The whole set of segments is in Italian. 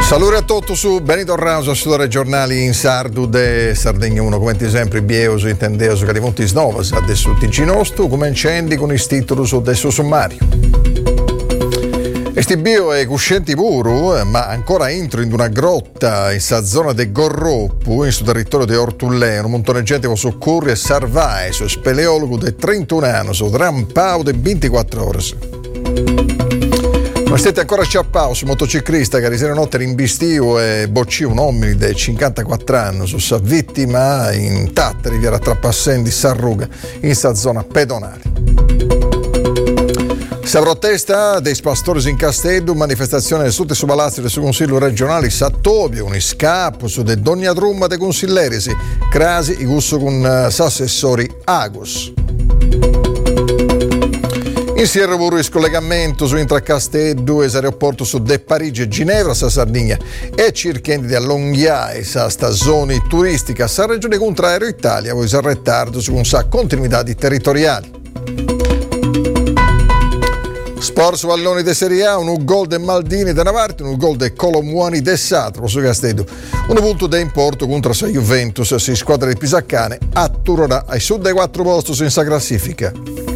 Salve a tutti su Benito Rauso, su giornali in Sardu de Sardegna 1, come sempre Bieus, intendeus che di Montis Novas, adesso Ticinosto, come incendi con il titolo su adesso sommario. Esti bio è cuscenti puro, ma ancora entro in una grotta in sa zona de Gorroppu, in su territorio di Ortullè, un montone di gente con soccorri e sarvai, su speleologo di 31 anni, su trampao di 24 ore. Ma siete ancora sciappao su motociclista che ieri notte rimbistiu e boccì un uomo di 54 anni su sa vittima intatta riviera Trapassendi Sarruga in sa zona pedonale. Sa protesta dei pastori in Castello, manifestazione su su palazzo del suo consiglio regionale Sattobio, un iscappo su de Dogna Trumma de consiglierisi, crasi i gusto con s'assessori Agus. Insieme pure il scollegamento su intra Castello e aeroporto su de Parigi e Ginevra, sa Sardegna e cercando di allungare sa stagione turistica, sa regione contrario Italia, voi sa ritardo su un sa continuità di territoriali. Sport su Valloni de Serie A, un gol de Maldini da una parte, un gol de Colomuani de Satro su Castello. Un punto da importo contro la Juventus, si squadra di Pisaccane atturerà ai sud dei 4 posti senza classifica.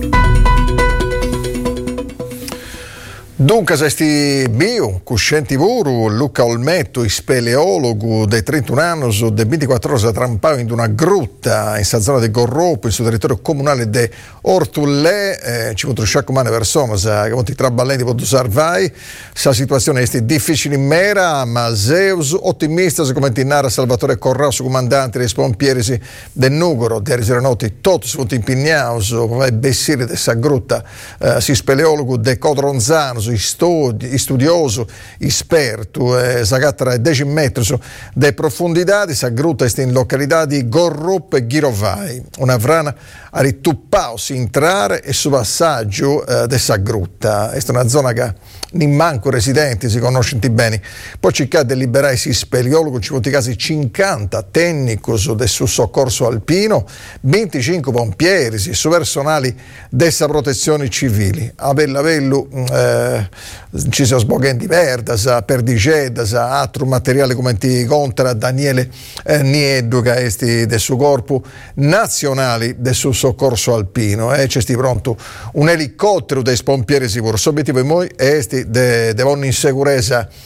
Dunque, questi bio, cuscenti puro, Luca Olmetto, speleologo dei 31 anni, su de 24 ore trampao in una grutta in sa zona di Gorroppo, in suo territorio comunale di Ortullè, ci potrebbe sciacomane persone, che molti traballenti potrebbero salvare, sa situazione è difficile in mera, ma Zeus ottimista, come narra Salvatore Corrao, su comandante dei pompieri del Nugoro, di Ariseranotti, tutti sono impegnati, come bessire di sa grutta, si speleologo de Codronzano, studioso, esperto, sagatta 10 metri di profondità, di sa grutta è in località di Gorroppo e Ghirovai, una vrana a rituppaosi entrare e su passaggio di sa grutta. È una zona che non manco residenti si conoscono bene. Poi cercate di liberare si speleologo, ci vuole casi 50 tecnici del suo soccorso alpino, 25 pompieri, su personali dessa protezione civili. A Bellavello ci sono sboghendi verda, sa perdigeda, sa altro materiale come ti contra Daniele Nieddu che è del suo corpo nazionale del suo soccorso alpino. C'è pronto un elicottero dei pompieri sicuro. L'obiettivo è noi è di in sicurezza